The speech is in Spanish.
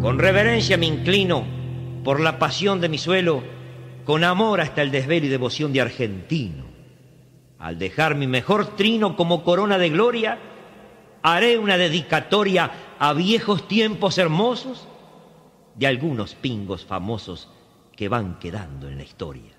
Con reverencia me inclino por la pasión de mi suelo, con amor hasta el desvelo y devoción de argentino. Al dejar mi mejor trino como corona de gloria, haré una dedicatoria a viejos tiempos hermosos de algunos pingos famosos que van quedando en la historia.